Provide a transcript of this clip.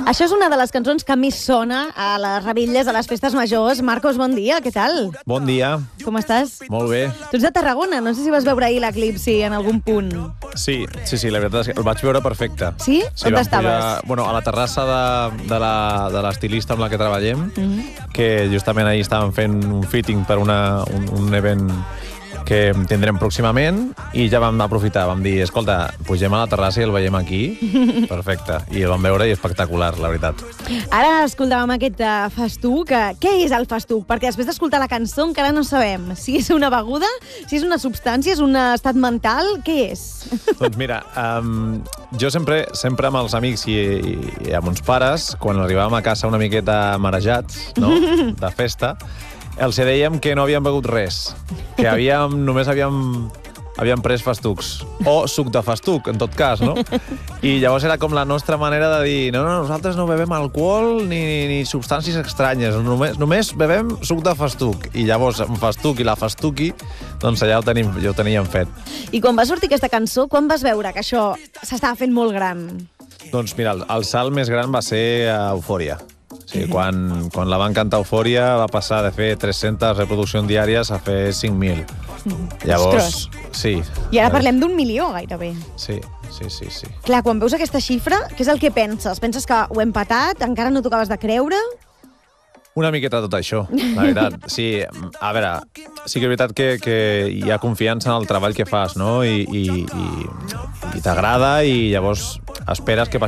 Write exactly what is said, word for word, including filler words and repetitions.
Això és una de les cançons que més sona a les revetlles, a les festes majors. Marcos, bon dia, què tal? Bon dia. Com estàs? Molt bé. Tu ets de Tarragona, no sé si vas veure ahir l'eclipsi en algun punt. Sí, sí, sí, la veritat és que el vaig veure perfecte. Sí? Sí, On vam estaves? pujar, bueno, a la terrassa de, de la- de l'estilista amb la que treballem, Mhm. que justament ahir estàvem fent un fitting per una, un, un event que tindrem pròximament, i ja vam aprofitar, vam dir, escolta, pugem a la terrassa i el veiem aquí. Perfecte. I el vam veure i espectacular, la veritat. Ara escoltàvem aquest uh, festuc. Uh, què és el festuc? Perquè després d'escoltar la cançó encara no sabem si és una beguda, si és una substància, és un estat mental, què és? Doncs mira, um, jo sempre, sempre amb els amics i, i, i amb uns pares, quan arribàvem a casa una miqueta marejats, no?, de festa, els dèiem que no havíem begut res, que havíem, només havíem, havíem pres festucs, o suc de festuc, en tot cas, no? I llavors era com la nostra manera de dir, no, no, nosaltres no bevem alcohol ni, ni, ni substàncies estranyes, només, només bevem suc de festuc. I llavors, amb festuc i la festuqui, doncs allà ho, tenim, ja ho teníem fet. I quan va sortir aquesta cançó, quan vas veure que això s'estava fent molt gran? Doncs mira, el, el salt més gran va ser a Eufòria. Sí, quan, quan la van cantar Eufòria va passar de fer tres-centes reproduccions diàries a fer cinc mil. Llavors, sí. I ara parlem d'un milió, gairebé. Sí, sí, sí, sí. Clar, quan veus aquesta xifra, què és el que penses? Penses que ho hem patat? Encara no t'ho acabes de creure? Una miqueta tot això, la veritat. Sí, a veure, sí que és veritat que, que hi ha confiança en el treball que fas, no? I, i, i, i t'agrada, i llavors esperes que passi